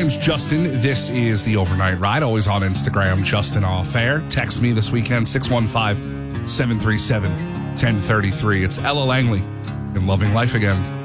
name's Justin. This is the Overnight Ride, always on Instagram, Justin Off Air. Text me this weekend, 615-737-1033. It's Ella Langley in Loving Life Again.